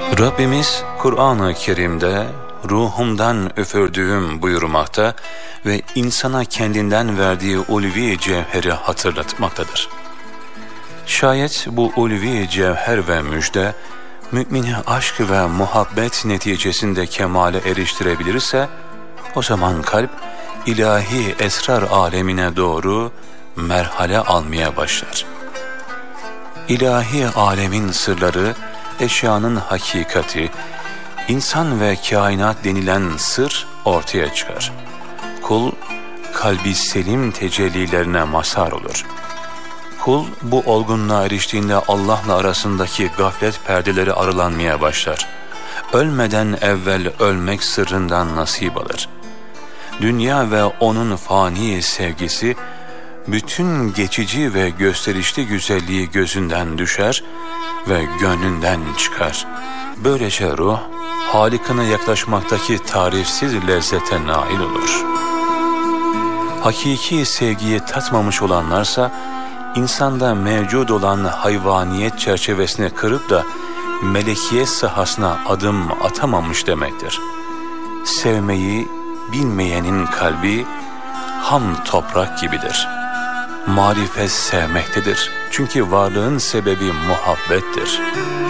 Rabbimiz Kur'an-ı Kerim'de ruhumdan üfürdüğüm buyurmakta ve insana kendinden verdiği ulvi cevheri hatırlatmaktadır. Şayet bu ulvi cevher ve müjde mümini aşk ve muhabbet neticesinde kemale eriştirebilirse, o zaman kalp ilahi esrar alemine doğru merhale almaya başlar. İlahi alemin sırları, eşyanın hakikati, insan ve kainat denilen sır ortaya çıkar. Kul, kalbi selim tecellilerine mazhar olur. Kul, bu olgunluğa eriştiğinde Allah'la arasındaki gaflet perdeleri aralanmaya başlar. Ölmeden evvel ölmek sırrından nasip alır. Dünya ve onun fani sevgisi, bütün geçici ve gösterişli güzelliği gözünden düşer ve gönlünden çıkar. Böylece ruh, Halık'ına yaklaşmaktaki tarifsiz lezzete nail olur. Hakiki sevgiyi tatmamış olanlarsa, insanda mevcut olan hayvaniyet çerçevesini kırıp da melekiyet sahasına adım atamamış demektir. Sevmeyi bilmeyenin kalbi ham toprak gibidir. Marifet sevmektedir. Çünkü varlığın sebebi muhabbettir.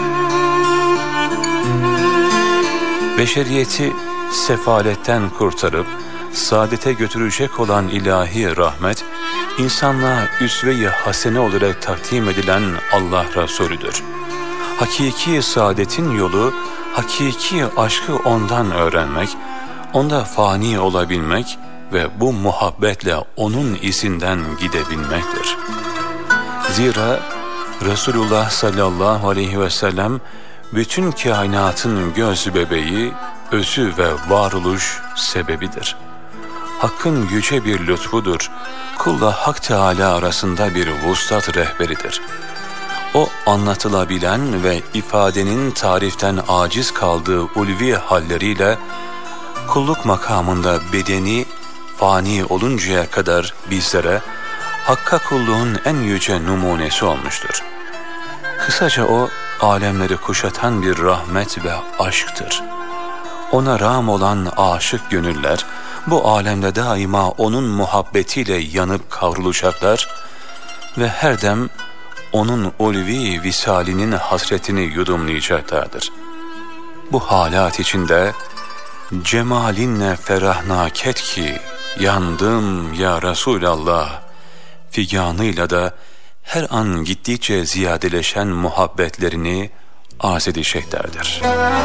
Beşeriyeti sefaletten kurtarıp saadete götürecek olan ilahi rahmet, insanlığa üsve-i hasene olarak takdim edilen Allah Resulüdür. Hakiki saadetin yolu, hakiki aşkı ondan öğrenmek, onda fani olabilmek ve bu muhabbetle onun izinden gidebilmektir. Zira Resulullah sallallahu aleyhi ve sellem bütün kainatın göz bebeği, özü ve varoluş sebebidir. Hakk'ın yüce bir lütfudur. Kulla Hak Teâlâ arasında bir vuslat rehberidir. O anlatılabilen ve ifadenin tariften aciz kaldığı ulvi halleriyle kulluk makamında bedeni fani oluncaya kadar bizlere Hakk'a kulluğun en yüce numunesi olmuştur. Kısaca o, alemleri kuşatan bir rahmet ve aşktır. Ona rağm olan aşık gönüller, bu alemde daima onun muhabbetiyle yanıp kavrulacaklar ve her dem onun ulvi visalinin hasretini yudumlayacaklardır. Bu halat içinde, cemalinle ferahnaket ki, yandım ya Resulallah, figanıyla da her an gittikçe ziyadeleşen muhabbetlerini arz edeceklerdir.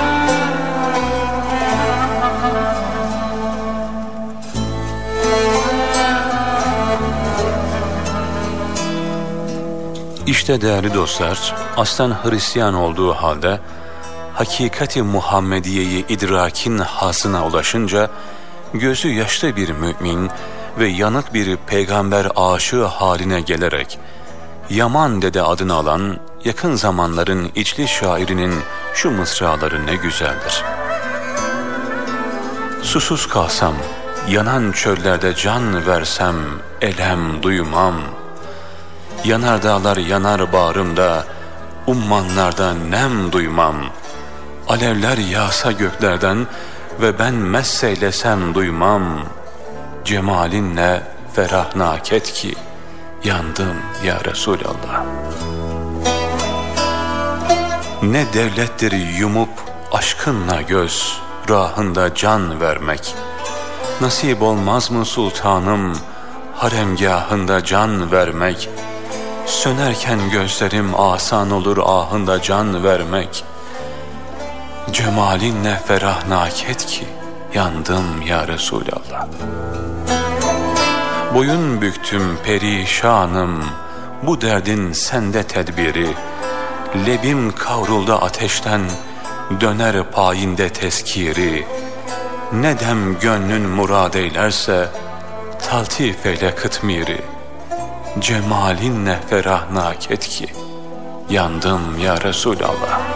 İşte değerli dostlar, aslen Hristiyan olduğu halde hakikati Muhammediye'yi idrakin hasına ulaşınca gözü yaşlı bir mümin ve yanık bir peygamber aşığı haline gelerek Yaman Dede adını alan yakın zamanların içli şairinin şu mısraları ne güzeldir. Susuz kalsam, yanan çöllerde can versem elem duymam. Yanar dağlar yanar bağrımda, ummanlarda nem duymam. Alevler yağsa göklerden ve ben messeylesem duymam. Cemalinle ferahnaket ki, yandım ya Resulallah. Ne devlettir yumup aşkınla göz, rahında can vermek. Nasip olmaz mı sultanım, haremgahında can vermek. Sönerken gözlerim asan olur ahında can vermek. Cemalinle ferahnaket ki, yandım ya Resulallah. Boyun büktüm perişanım, bu derdin sende tedbiri. Lebim kavruldu ateşten, döner payinde tezkiri. Ne dem gönlün murad eylerse, taltif eyle kıtmiri. Cemalinle ferahnaket ki, yandım ya Resulallah.